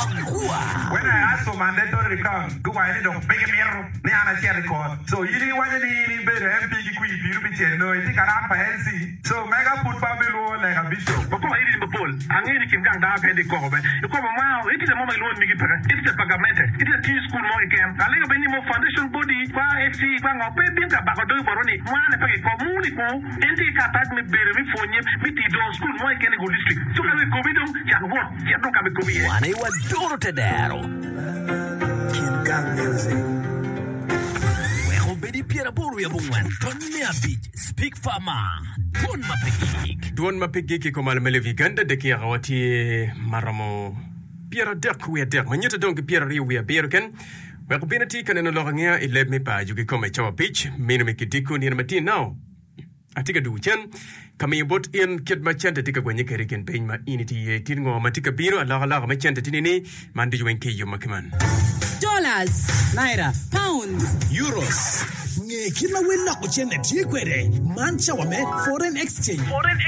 When I asked for mandatory record, go I need to big mirror, the other share record. So you didn't want any better MP queen, you be no, I think I'm fancy. So mega put Babylon like a bishop. But I didn't pull. I'm going to come down and the cover. You come around, it is a moment loan, it's a pagament, it is a tea school more camp. I think any more foundation body, FC, Bang or Pepin, Babadoy, Baroni, one a pay for Munico, and take attack me baby for you, with the door school, why can I go district? So I will go with them, you what? You don't come to me. One I was Dorotadero. King Gang Music. Bedi Piera Boria Bungwan, Tonya Beach, Speak Farmer, Don Mapigik. Don Mapigik, come al Meleviganda de Kirawati Maramo. Piera Dirk, we are Dirk. When you don't Piera, we are Birken. Well, Benati can no longer it led me by you come at our beach, Minamikidiku near Matin now. I take a do chen. Coming about in Kid Machanta Tika when you can pay my inity, Tingo Matika Biro, La Machanta Tinini, Mandi you and K. Makiman. Dollars, naira, pounds, euros. Kila wina kuchene tikwere. Mancha wame foreign exchange.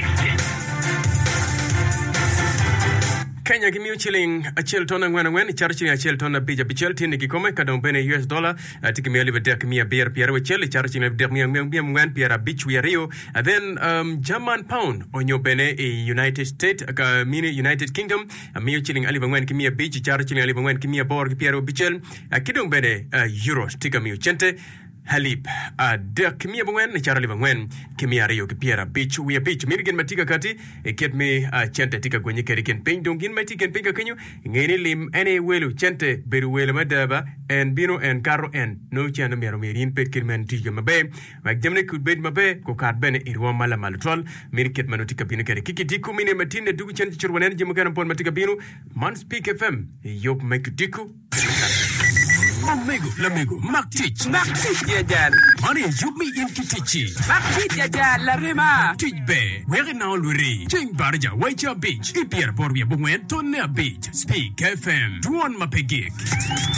Kenya give me chilling a chill ton and when charging a chill ton of bija bichel tin Nikome kadon bene US dollar take me live deck me a beer Pierre with chill charging of deck me when Pierre beach we Rio and then German pound on your bene a United States mini United Kingdom a me chilling a when give me a beach charging a when give me a borg Pierre bichel a kidon bene euros take a me chente Halip de kimia bwen chara liva ngwen kimia rio kipiera beach we a beach mirgen matika kati get me chente tika kwenye keriken ping dongin matiken pinga kenyu ngeni lim ene welu chente beru welu madaba en bino en karo en no chano miaro mirin pet kirmen tijo mabe mak jamne could bed mabe ko kad bene irwa mala maltrol mirket manotika bino kere kiki diku mine matine dugu chente churwanen jimukana pon matika bino man speak fm yok make diku Lamigo, Mac Teach, Yajal. Money, you me in Kitichi. Mac Teach, Yajal, La Rima. Teach Bay, where now Luri. Ching Barja, White Beach, Ipier Borbia Bungen, Tonia Beach, Speak FM, Duan Mapegik.